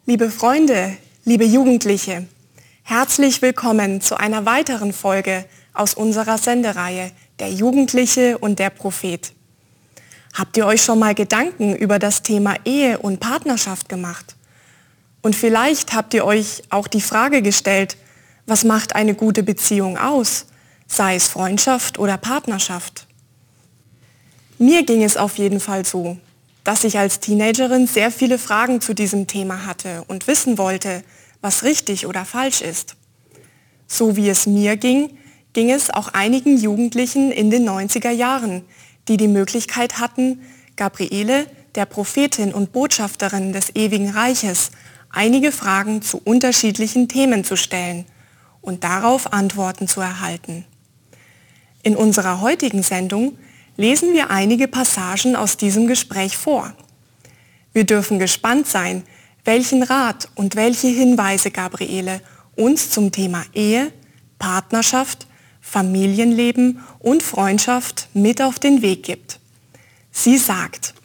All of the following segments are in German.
Liebe Freunde, liebe Jugendliche, herzlich willkommen zu einer weiteren Folge aus unserer Sendereihe Der Jugendliche und der Prophet. Habt ihr euch schon mal Gedanken über das Thema Ehe und Partnerschaft gemacht? Und vielleicht habt ihr euch auch die Frage gestellt, was macht eine gute Beziehung aus, sei es Freundschaft oder Partnerschaft? Mir ging es auf jeden Fall so, dass ich als Teenagerin sehr viele Fragen zu diesem Thema hatte und wissen wollte, was richtig oder falsch ist. So wie es mir ging, ging es auch einigen Jugendlichen in den 90er Jahren, die die Möglichkeit hatten, Gabriele, der Prophetin und Botschafterin des ewigen Reiches, einige Fragen zu unterschiedlichen Themen zu stellen und darauf Antworten zu erhalten. In unserer heutigen Sendung lesen wir einige Passagen aus diesem Gespräch vor. Wir dürfen gespannt sein, welchen Rat und welche Hinweise Gabriele uns zum Thema Ehe, Partnerschaft, Familienleben und Freundschaft mit auf den Weg gibt. Sie sagt: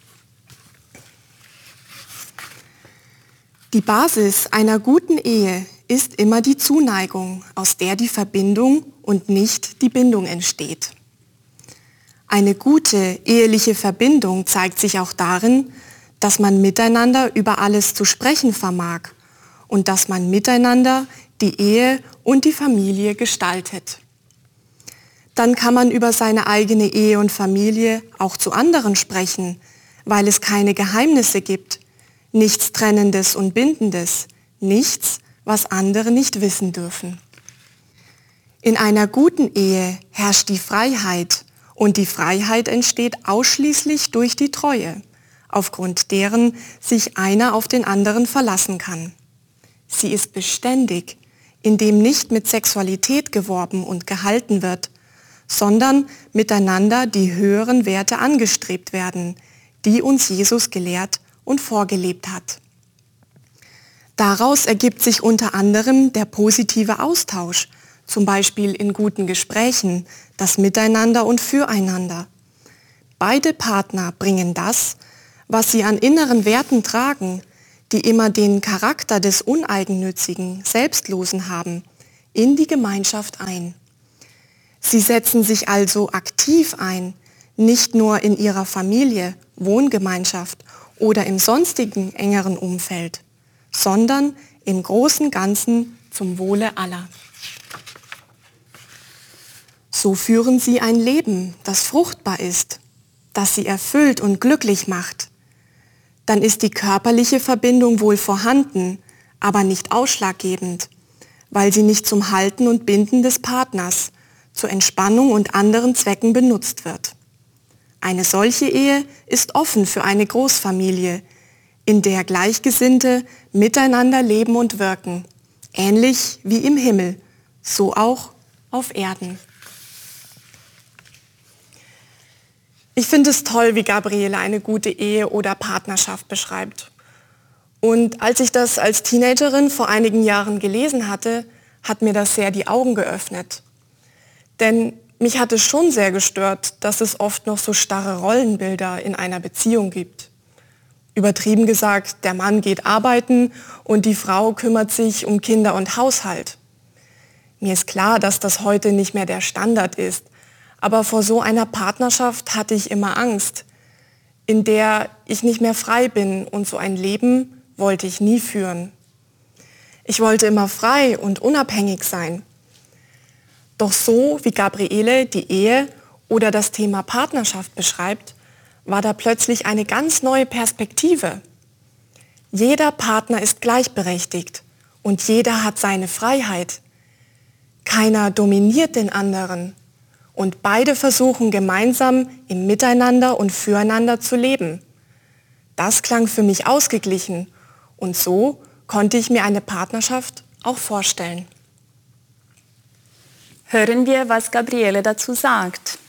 Die Basis einer guten Ehe ist immer die Zuneigung, aus der die Verbindung und nicht die Bindung entsteht. Eine gute eheliche Verbindung zeigt sich auch darin, dass man miteinander über alles zu sprechen vermag und dass man miteinander die Ehe und die Familie gestaltet. Dann kann man über seine eigene Ehe und Familie auch zu anderen sprechen, weil es keine Geheimnisse gibt, nichts Trennendes und Bindendes, nichts, was andere nicht wissen dürfen. In einer guten Ehe herrscht die Freiheit, und die Freiheit entsteht ausschließlich durch die Treue, aufgrund deren sich einer auf den anderen verlassen kann. Sie ist beständig, indem nicht mit Sexualität geworben und gehalten wird, sondern miteinander die höheren Werte angestrebt werden, die uns Jesus gelehrt und vorgelebt hat. Daraus ergibt sich unter anderem der positive Austausch, zum Beispiel in guten Gesprächen, das Miteinander und Füreinander. Beide Partner bringen das, was sie an inneren Werten tragen, die immer den Charakter des Uneigennützigen, Selbstlosen haben, in die Gemeinschaft ein. Sie setzen sich also aktiv ein, nicht nur in ihrer Familie, Wohngemeinschaft oder im sonstigen engeren Umfeld, sondern im großen Ganzen zum Wohle aller. So führen sie ein Leben, das fruchtbar ist, das sie erfüllt und glücklich macht. Dann ist die körperliche Verbindung wohl vorhanden, aber nicht ausschlaggebend, weil sie nicht zum Halten und Binden des Partners, zur Entspannung und anderen Zwecken benutzt wird. Eine solche Ehe ist offen für eine Großfamilie, in der Gleichgesinnte miteinander leben und wirken, ähnlich wie im Himmel, so auch auf Erden. Ich finde es toll, wie Gabriele eine gute Ehe oder Partnerschaft beschreibt. Und als ich das als Teenagerin vor einigen Jahren gelesen hatte, hat mir das sehr die Augen geöffnet. Denn mich hat es schon sehr gestört, dass es oft noch so starre Rollenbilder in einer Beziehung gibt. Übertrieben gesagt, der Mann geht arbeiten und die Frau kümmert sich um Kinder und Haushalt. Mir ist klar, dass das heute nicht mehr der Standard ist. Aber vor so einer Partnerschaft hatte ich immer Angst, in der ich nicht mehr frei bin, und so ein Leben wollte ich nie führen. Ich wollte immer frei und unabhängig sein. Doch so wie Gabriele die Ehe oder das Thema Partnerschaft beschreibt, war da plötzlich eine ganz neue Perspektive. Jeder Partner ist gleichberechtigt und jeder hat seine Freiheit. Keiner dominiert den anderen. Und beide versuchen gemeinsam im Miteinander und Füreinander zu leben. Das klang für mich ausgeglichen und so konnte ich mir eine Partnerschaft auch vorstellen. Hören wir, was Gabriele dazu sagt.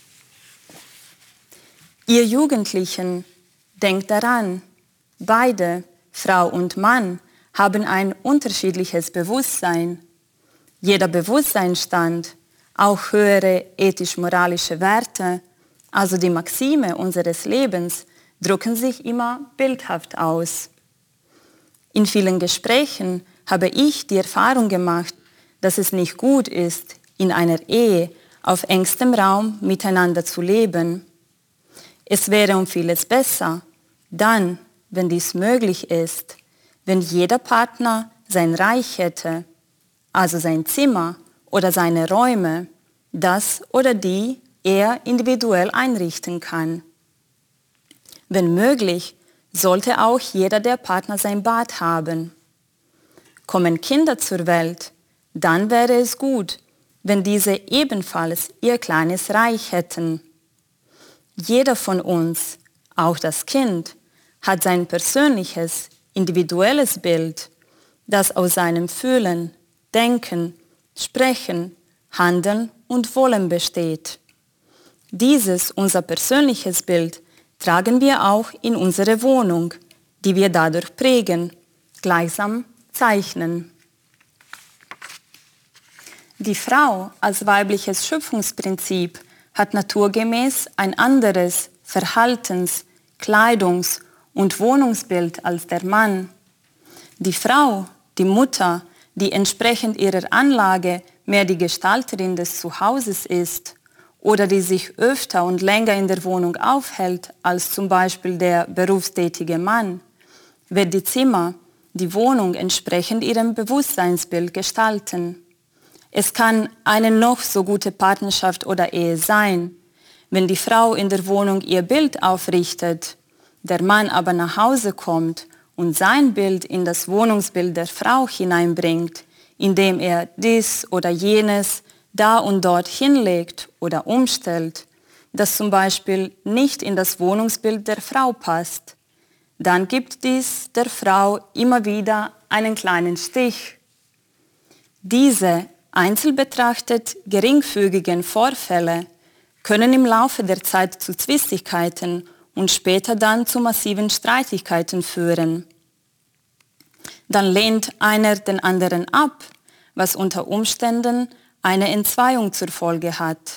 Ihr Jugendlichen, denkt daran, beide, Frau und Mann, haben ein unterschiedliches Bewusstsein. Jeder Bewusstseinsstand, auch höhere ethisch-moralische Werte, also die Maxime unseres Lebens, drücken sich immer bildhaft aus. In vielen Gesprächen habe ich die Erfahrung gemacht, dass es nicht gut ist, in einer Ehe auf engstem Raum miteinander zu leben. Es wäre um vieles besser, dann, wenn dies möglich ist, wenn jeder Partner sein Reich hätte, also sein Zimmer oder seine Räume, das oder die er individuell einrichten kann. Wenn möglich, sollte auch jeder der Partner sein Bad haben. Kommen Kinder zur Welt, dann wäre es gut, wenn diese ebenfalls ihr kleines Reich hätten. Jeder von uns, auch das Kind, hat sein persönliches, individuelles Bild, das aus seinem Fühlen, Denken, Sprechen, Handeln und Wollen besteht. Dieses, unser persönliches Bild, tragen wir auch in unsere Wohnung, die wir dadurch prägen, gleichsam zeichnen. Die Frau als weibliches Schöpfungsprinzip hat naturgemäß ein anderes Verhaltens-, Kleidungs- und Wohnungsbild als der Mann. Die Frau, die Mutter, die entsprechend ihrer Anlage mehr die Gestalterin des Zuhauses ist oder die sich öfter und länger in der Wohnung aufhält als zum Beispiel der berufstätige Mann, wird die Zimmer, die Wohnung entsprechend ihrem Bewusstseinsbild gestalten. Es kann eine noch so gute Partnerschaft oder Ehe sein, wenn die Frau in der Wohnung ihr Bild aufrichtet, der Mann aber nach Hause kommt und sein Bild in das Wohnungsbild der Frau hineinbringt, indem er dies oder jenes da und dort hinlegt oder umstellt, das zum Beispiel nicht in das Wohnungsbild der Frau passt, dann gibt dies der Frau immer wieder einen kleinen Stich. Diese einzeln betrachtet geringfügigen Vorfälle können im Laufe der Zeit zu Zwistigkeiten und später dann zu massiven Streitigkeiten führen. Dann lehnt einer den anderen ab, was unter Umständen eine Entzweiung zur Folge hat.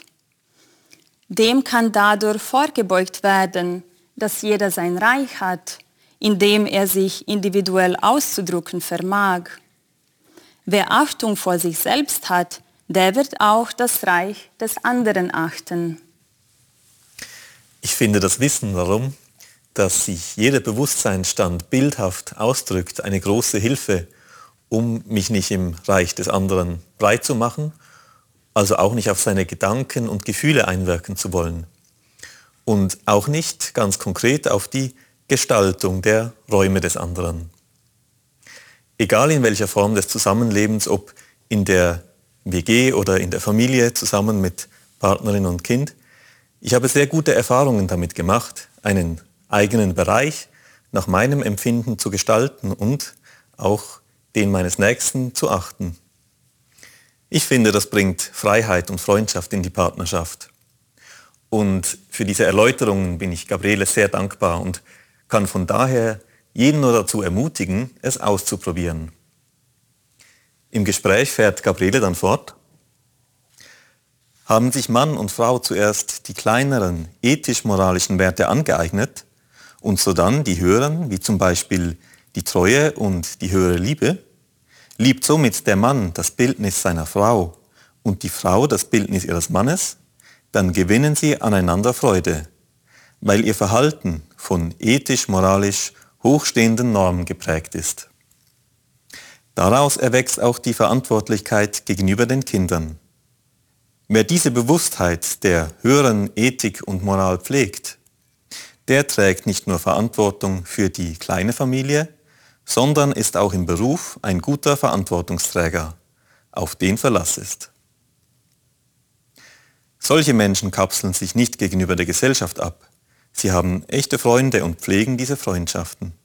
Dem kann dadurch vorgebeugt werden, dass jeder sein Reich hat, in dem er sich individuell auszudrücken vermag. Wer Achtung vor sich selbst hat, der wird auch das Reich des anderen achten. Ich finde das Wissen darum, dass sich jeder Bewusstseinsstand bildhaft ausdrückt, eine große Hilfe, um mich nicht im Reich des anderen breit zu machen, also auch nicht auf seine Gedanken und Gefühle einwirken zu wollen. Und auch nicht ganz konkret auf die Gestaltung der Räume des anderen. Egal in welcher Form des Zusammenlebens, ob in der WG oder in der Familie zusammen mit Partnerin und Kind, ich habe sehr gute Erfahrungen damit gemacht, einen eigenen Bereich nach meinem Empfinden zu gestalten und auch den meines Nächsten zu achten. Ich finde, das bringt Freiheit und Freundschaft in die Partnerschaft. Und für diese Erläuterungen bin ich Gabriele sehr dankbar und kann von daher jeden nur dazu ermutigen, es auszuprobieren. Im Gespräch fährt Gabriele dann fort: Haben sich Mann und Frau zuerst die kleineren ethisch-moralischen Werte angeeignet und sodann die höheren, wie zum Beispiel die Treue und die höhere Liebe, liebt somit der Mann das Bildnis seiner Frau und die Frau das Bildnis ihres Mannes, dann gewinnen sie aneinander Freude, weil ihr Verhalten von ethisch-moralisch hochstehenden Normen geprägt ist. Daraus erwächst auch die Verantwortlichkeit gegenüber den Kindern. Wer diese Bewusstheit der höheren Ethik und Moral pflegt, der trägt nicht nur Verantwortung für die kleine Familie, sondern ist auch im Beruf ein guter Verantwortungsträger, auf den Verlass ist. Solche Menschen kapseln sich nicht gegenüber der Gesellschaft ab. Sie haben echte Freunde und pflegen diese Freundschaften.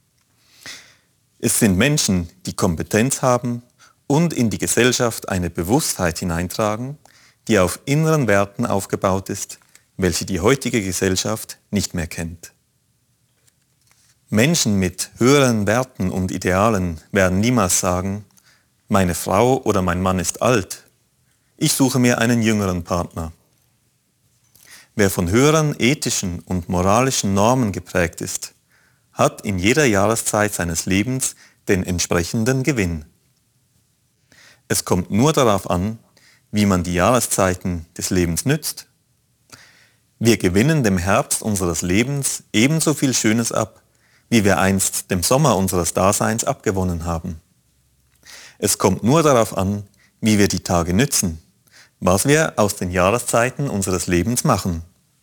Es sind Menschen, die Kompetenz haben und in die Gesellschaft eine Bewusstheit hineintragen, die auf inneren Werten aufgebaut ist, welche die heutige Gesellschaft nicht mehr kennt. Menschen mit höheren Werten und Idealen werden niemals sagen, meine Frau oder mein Mann ist alt, ich suche mir einen jüngeren Partner. Wer von höheren ethischen und moralischen Normen geprägt ist, hat in jeder Jahreszeit seines Lebens den entsprechenden Gewinn. Es kommt nur darauf an, wie man die Jahreszeiten des Lebens nützt. Wir gewinnen dem Herbst unseres Lebens ebenso viel Schönes ab, wie wir einst dem Sommer unseres Daseins abgewonnen haben. Es kommt nur darauf an, wie wir die Tage nützen, was wir aus den Jahreszeiten unseres Lebens machen.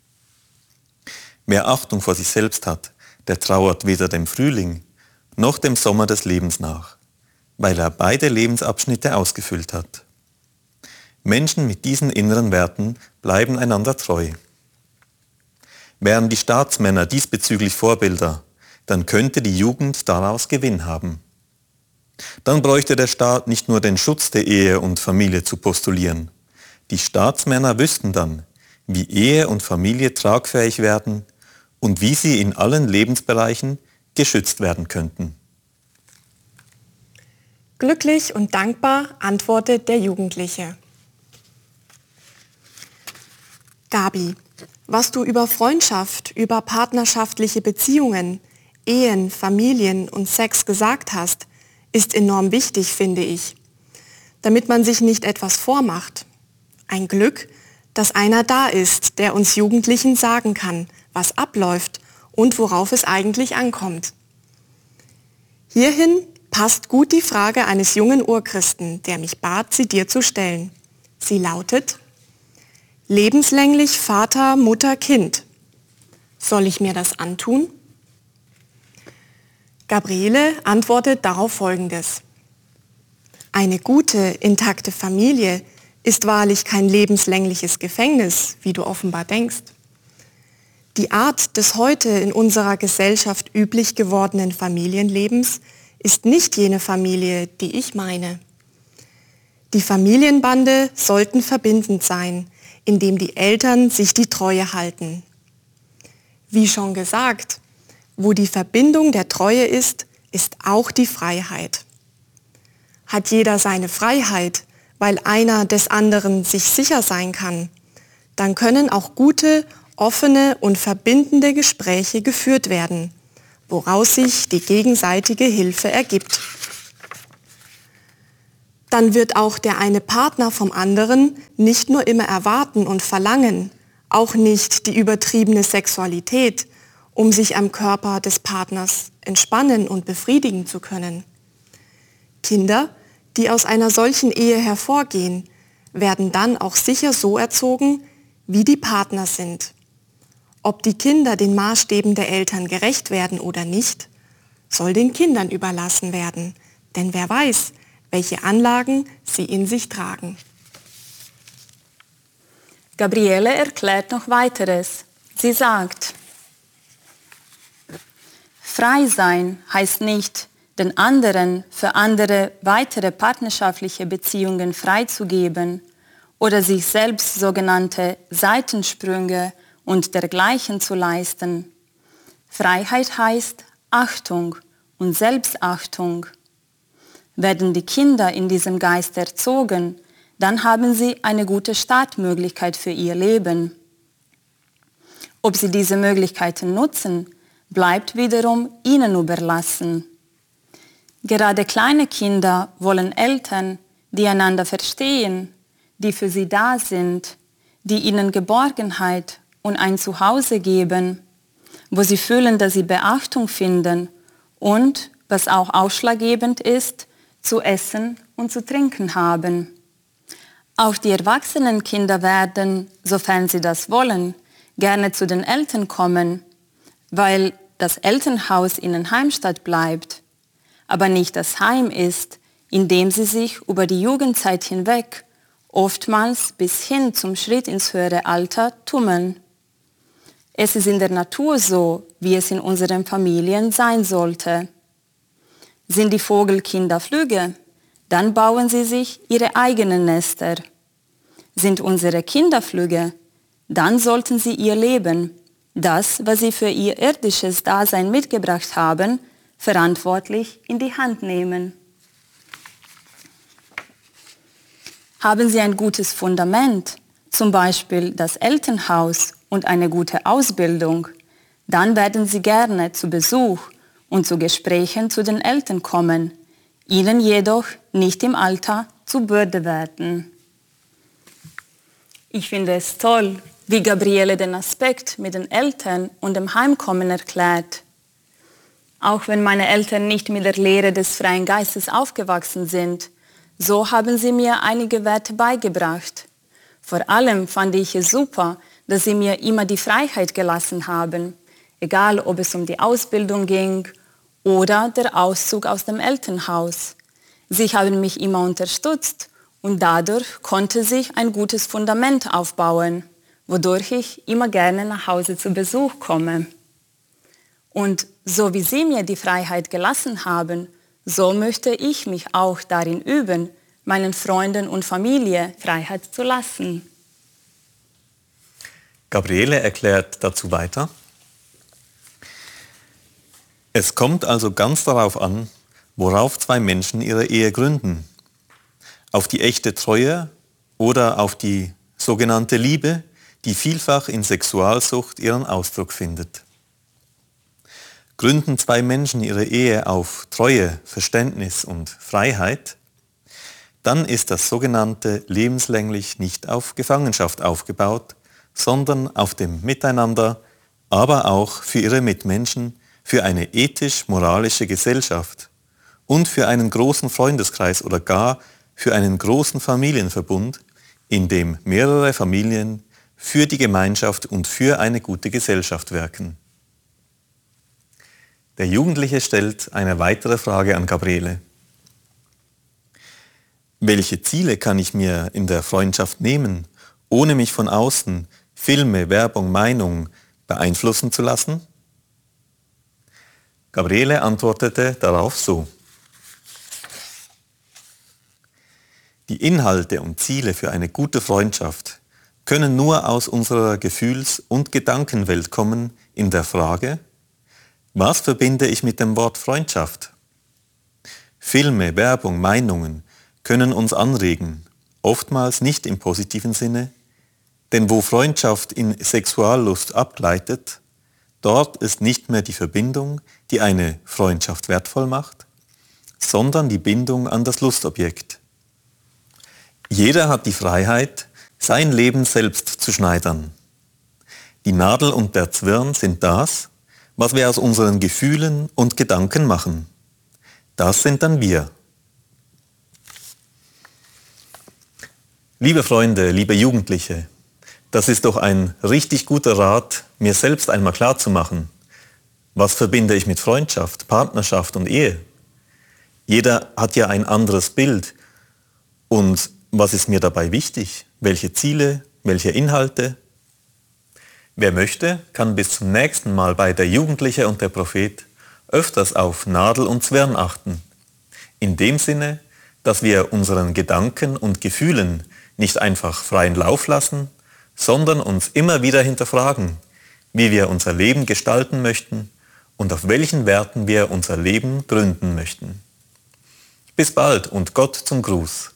Wer Achtung vor sich selbst hat, der trauert weder dem Frühling noch dem Sommer des Lebens nach, weil er beide Lebensabschnitte ausgefüllt hat. Menschen mit diesen inneren Werten bleiben einander treu. Wären die Staatsmänner diesbezüglich Vorbilder, dann könnte die Jugend daraus Gewinn haben. Dann bräuchte der Staat nicht nur den Schutz der Ehe und Familie zu postulieren. Die Staatsmänner wüssten dann, wie Ehe und Familie tragfähig werden und wie sie in allen Lebensbereichen geschützt werden könnten. Glücklich und dankbar antwortet der Jugendliche. Gabi, was du über Freundschaft, über partnerschaftliche Beziehungen, Ehen, Familien und Sex gesagt hast, ist enorm wichtig, finde ich. Damit man sich nicht etwas vormacht. Ein Glück, dass einer da ist, der uns Jugendlichen sagen kann, was abläuft und worauf es eigentlich ankommt. Hierhin passt gut die Frage eines jungen Urchristen, der mich bat, sie dir zu stellen. Sie lautet: Lebenslänglich Vater, Mutter, Kind. Soll ich mir das antun? Gabriele antwortet darauf Folgendes: Eine gute, intakte Familie ist wahrlich kein lebenslängliches Gefängnis, wie du offenbar denkst. Die Art des heute in unserer Gesellschaft üblich gewordenen Familienlebens ist nicht jene Familie, die ich meine. Die Familienbande sollten verbindend sein, indem die Eltern sich die Treue halten. Wie schon gesagt, wo die Verbindung der Treue ist, ist auch die Freiheit. Hat jeder seine Freiheit, weil einer des anderen sich sicher sein kann, dann können auch gute, offene und verbindende Gespräche geführt werden, woraus sich die gegenseitige Hilfe ergibt. Dann wird auch der eine Partner vom anderen nicht nur immer erwarten und verlangen, auch nicht die übertriebene Sexualität, um sich am Körper des Partners entspannen und befriedigen zu können. Kinder, die aus einer solchen Ehe hervorgehen, werden dann auch sicher so erzogen, wie die Partner sind. Ob die Kinder den Maßstäben der Eltern gerecht werden oder nicht, soll den Kindern überlassen werden, denn wer weiß, welche Anlagen sie in sich tragen. Gabriele erklärt noch weiteres. Sie sagt: Frei sein heißt nicht, den anderen für andere weitere partnerschaftliche Beziehungen freizugeben oder sich selbst sogenannte Seitensprünge und dergleichen zu leisten. Freiheit heißt Achtung und Selbstachtung. Werden die Kinder in diesem Geist erzogen, dann haben sie eine gute Startmöglichkeit für ihr Leben. Ob sie diese Möglichkeiten nutzen, bleibt wiederum ihnen überlassen. Gerade kleine Kinder wollen Eltern, die einander verstehen, die für sie da sind, die ihnen Geborgenheit und ein Zuhause geben, wo sie fühlen, dass sie Beachtung finden und, was auch ausschlaggebend ist, zu essen und zu trinken haben. Auch die erwachsenen Kinder werden, sofern sie das wollen, gerne zu den Eltern kommen, weil das Elternhaus ihnen Heimstatt bleibt, aber nicht das Heim ist, in dem sie sich über die Jugendzeit hinweg, oftmals bis hin zum Schritt ins höhere Alter, tummeln. Es ist in der Natur so, wie es in unseren Familien sein sollte. Sind die Vogelkinder flügge, dann bauen sie sich ihre eigenen Nester. Sind unsere Kinder flügge, dann sollten sie ihr Leben, das, was sie für ihr irdisches Dasein mitgebracht haben, verantwortlich in die Hand nehmen. Haben sie ein gutes Fundament, zum Beispiel das Elternhaus und eine gute Ausbildung, dann werden sie gerne zu Besuch und zu Gesprächen zu den Eltern kommen, ihnen jedoch nicht im Alter zur Bürde werden. Ich finde es toll, wie Gabriele den Aspekt mit den Eltern und dem Heimkommen erklärt. Auch wenn meine Eltern nicht mit der Lehre des freien Geistes aufgewachsen sind, so haben sie mir einige Werte beigebracht. Vor allem fand ich es super, dass sie mir immer die Freiheit gelassen haben, egal ob es um die Ausbildung ging oder der Auszug aus dem Elternhaus. Sie haben mich immer unterstützt und dadurch konnte sich ein gutes Fundament aufbauen, wodurch ich immer gerne nach Hause zu Besuch komme. Und so wie sie mir die Freiheit gelassen haben, so möchte ich mich auch darin üben, meinen Freunden und Familie Freiheit zu lassen. Gabriele erklärt dazu weiter: Es kommt also ganz darauf an, worauf zwei Menschen ihre Ehe gründen. Auf die echte Treue oder auf die sogenannte Liebe, die vielfach in Sexualsucht ihren Ausdruck findet. Gründen zwei Menschen ihre Ehe auf Treue, Verständnis und Freiheit, dann ist das sogenannte lebenslänglich nicht auf Gefangenschaft aufgebaut, sondern auf dem Miteinander, aber auch für ihre Mitmenschen, für eine ethisch-moralische Gesellschaft und für einen großen Freundeskreis oder gar für einen großen Familienverbund, in dem mehrere Familien für die Gemeinschaft und für eine gute Gesellschaft wirken. Der Jugendliche stellt eine weitere Frage an Gabriele. Welche Ziele kann ich mir in der Freundschaft nehmen, ohne mich von außen, Filme, Werbung, Meinung beeinflussen zu lassen? Gabriele antwortete darauf so: Die Inhalte und Ziele für eine gute Freundschaft können nur aus unserer Gefühls- und Gedankenwelt kommen in der Frage: Was verbinde ich mit dem Wort Freundschaft? Filme, Werbung, Meinungen können uns anregen, oftmals nicht im positiven Sinne, denn wo Freundschaft in Sexuallust abgleitet, dort ist nicht mehr die Verbindung, die eine Freundschaft wertvoll macht, sondern die Bindung an das Lustobjekt. Jeder hat die Freiheit, sein Leben selbst zu schneidern. Die Nadel und der Zwirn sind das, was wir aus unseren Gefühlen und Gedanken machen. Das sind dann wir. Liebe Freunde, liebe Jugendliche, das ist doch ein richtig guter Rat, mir selbst einmal klarzumachen. Was verbinde ich mit Freundschaft, Partnerschaft und Ehe? Jeder hat ja ein anderes Bild. Und was ist mir dabei wichtig? Welche Ziele, welche Inhalte? Wer möchte, kann bis zum nächsten Mal bei Der Jugendliche und der Prophet öfters auf Nadel und Zwirn achten. In dem Sinne, dass wir unseren Gedanken und Gefühlen nicht einfach freien Lauf lassen, sondern uns immer wieder hinterfragen, wie wir unser Leben gestalten möchten und auf welchen Werten wir unser Leben gründen möchten. Bis bald und Gott zum Gruß.